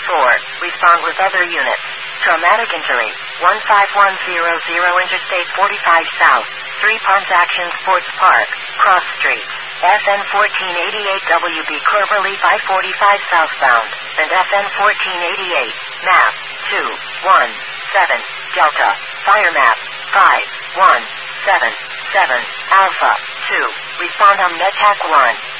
Respond with other units. Traumatic injury. 15100 Interstate 45 South. 3 Ponds Action Sports Park. Cross Street. FN 1488 WB Cloverleaf I-45 southbound. And FN 1488. Map 217 Delta. Fire map 5177 Alpha 2. Respond on NetTac 1.